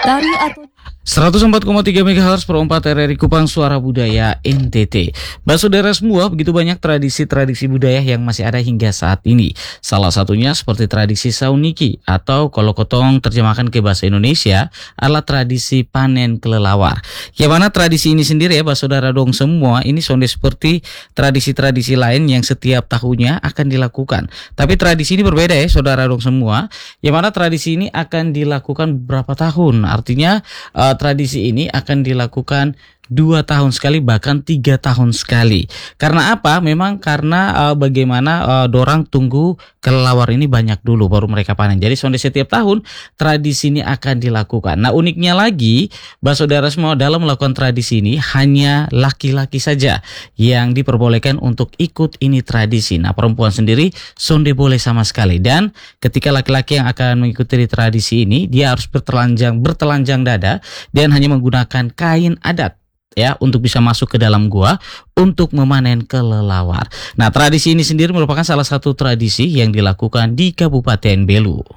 Tari atau 104,3 MHz per 4 RRI Kupang Suara Budaya NTT. Saudara semua, begitu banyak tradisi-tradisi budaya yang masih ada hingga saat ini. Salah satunya seperti tradisi sauniki atau kalau kotong terjemahkan ke bahasa Indonesia adalah tradisi panen kelelawar. Yang mana tradisi ini sendiri ya saudara dong semua ini sonde seperti tradisi-tradisi lain yang setiap tahunnya akan dilakukan. Tapi tradisi ini berbeda ya saudara dong semua. Yang mana tradisi ini akan dilakukan berapa tahun? Artinya tradisi ini akan dilakukan 2 tahun sekali bahkan 3 tahun sekali. Karena apa? Memang karena bagaimana dorang tunggu kelelawar ini banyak dulu baru mereka panen. Jadi sonde setiap tahun tradisi ini akan dilakukan. Nah uniknya lagi saudara semua dalam melakukan tradisi ini hanya laki-laki saja yang diperbolehkan untuk ikut ini tradisi. Nah perempuan sendiri sonde boleh sama sekali. Dan ketika laki-laki yang akan mengikuti tradisi ini dia harus bertelanjang dada dan hanya menggunakan kain adat ya untuk bisa masuk ke dalam gua untuk memanen kelelawar. Nah, tradisi ini sendiri merupakan salah satu tradisi yang dilakukan di Kabupaten Belu.